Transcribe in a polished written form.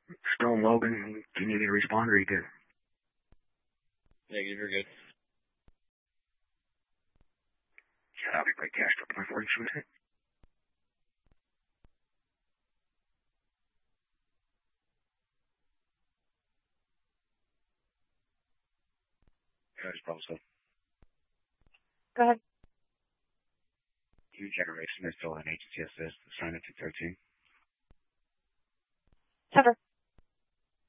Stone Logan, can you need a responder? Are you good? Negative, you're good. Yeah, I'll be right cash up my 40 shooting. Guys, also. Go ahead. New generation is still an agency assist, assignment to 13. Cover.